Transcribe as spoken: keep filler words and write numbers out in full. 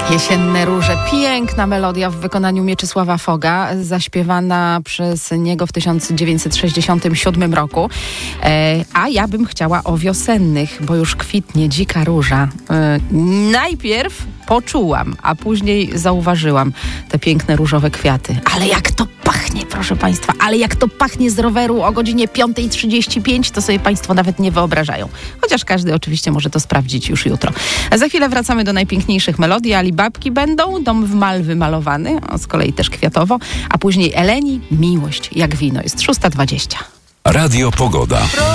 Jesienne róże. Piękna melodia w wykonaniu Mieczysława Foga, zaśpiewana przez niego w tysiąc dziewięćset sześćdziesiątym siódmym roku. E, a ja bym chciała o wiosennych, bo już kwitnie dzika róża. E, najpierw poczułam, a później zauważyłam te piękne różowe kwiaty. Ale jak to pachnie, proszę Państwa, ale jak to pachnie z roweru o godzinie piąta trzydzieści pięć, to sobie Państwo nawet nie wyobrażają. Chociaż każdy oczywiście może to sprawdzić już jutro. A za chwilę wracamy do najpiękniejszych melodii. Alibabki będą, dom w mal wymalowany, o, z kolei też kwiatowo, a później Eleni, miłość jak wino. Jest szósta dwadzieścia. Radio Pogoda.